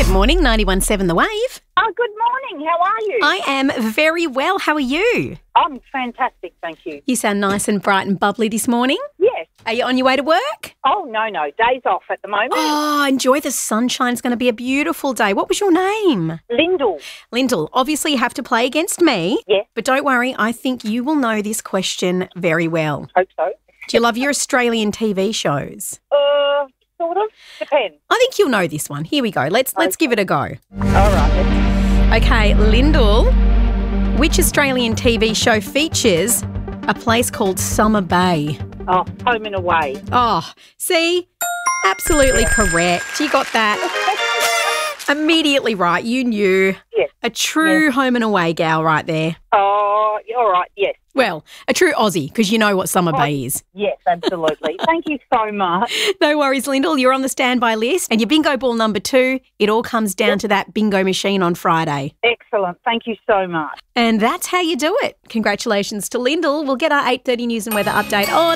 Good morning, 91.7 The Wave. Oh, good morning. How are you? I am very well. How are you? I'm fantastic, thank you. You sound nice and bright and bubbly this morning. Yes. Are you on your way to work? Oh, no. Days off at the moment. Oh, enjoy the sunshine. It's going to be a beautiful day. What was your name? Lyndall. Lyndall. Obviously, you have to play against me. Yes. But don't worry, I think you will know this question very well. Hope so. Do you love your Australian TV shows? Sort of. Depends. I think you'll know this one. Here we go. Let's give it a go. All right. Okay, Lyndall, which Australian TV show features a place called Summer Bay? Oh, Home and Away. Oh, see? Absolutely correct. You got that immediately right. You knew. Yes. A true home and away gal right there. Oh, all right. Yes. Well, a true Aussie because you know what Summer Bay is. Yes, absolutely. Thank you so much. No worries, Lyndall. You're on the standby list. And your bingo ball number 2, it all comes down to that bingo machine on Friday. Excellent. Thank you so much. And that's how you do it. Congratulations to Lyndall. We'll get our 8:30 news and weather update on